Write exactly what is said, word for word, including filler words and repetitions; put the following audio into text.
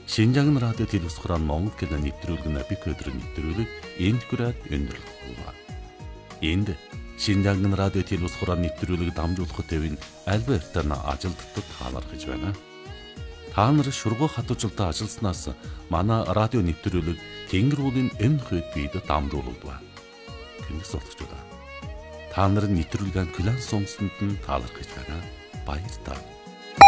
Шинжаан радио телевизхорон Монгол кино нэвтрүүлэг бик өдрийн нэвтрүүлэг энд хүрээд өндөрлөхгүй. Энд Шинжаан радио телевизхорон нэвтрүүлэг дамжуулахад төвийн Альбертын ажилтдаг та нар гэж байна. Та нар шургуу хатуужилтад ажилласнаас манай радио нэвтрүүлэг Тэнгэр уулын энэ хэд бид дамжуулдаг. Тэнгис олгочдоо. Та нарын нэвтрүүлгийн класс сонсонд нь таалагдж байна. Баярлалаа.